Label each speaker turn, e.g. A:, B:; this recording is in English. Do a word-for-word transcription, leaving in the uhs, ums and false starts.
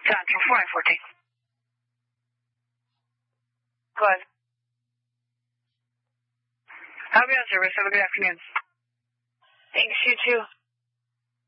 A: Central four nine fourteen. Go ahead. I'll be on service. Have a good afternoon. Thanks, you too.